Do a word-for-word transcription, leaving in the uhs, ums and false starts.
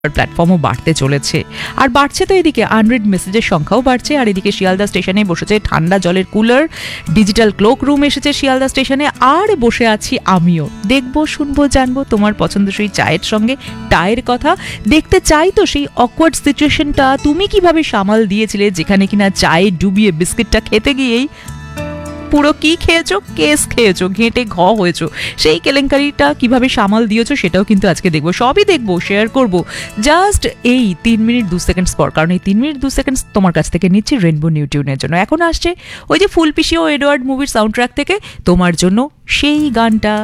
প্ল্যাটফর্মও বাড়তে চলেছে। আর বাড়ছে তো এদিকে আনরিড মেসেজের সংখ্যাও বাড়ছে, আর এদিকে শিয়ালদা স্টেশনে বসেছে ঠান্ডা জলের কুলার, ডিজিটাল ক্লোক রুম এসেছে শিয়ালদা স্টেশনে, আর বসে আছি আমিও, দেখবো শুনবো জানবো তোমার পছন্দসই চায়ের সঙ্গে টায়ের কথা। দেখতে চাই তো সেই অকওয়ার্ড সিচুয়েশনটা তুমি কিভাবে সামাল দিয়েছিলে, যেখানে কিনা চায়ে ডুবিয়ে বিস্কিটটা খেতে গিয়েই পুরো কি খেয়েছো, কেস খেয়েছো, ঘেঁটে ঘ হয়েছো, সেই কেলেঙ্কারিটা কিভাবে সামাল দিয়েছো সেটাও কিন্তু আজকে দেখবো, সবই দেখবো, শেয়ার করবো জাস্ট এই তিন মিনিট দু সেকেন্ডস পর। কারণ এই তিন মিনিট দু সেকেন্ডস তোমার কাছ থেকে নিচ্ছি রেনবো নিউ টিউনের জন্য। এখন আসছে ওই যে ফুলপিসি ও এডওয়ার্ড মুভির সাউন্ড ট্র্যাক থেকে তোমার জন্য সেই গানটা।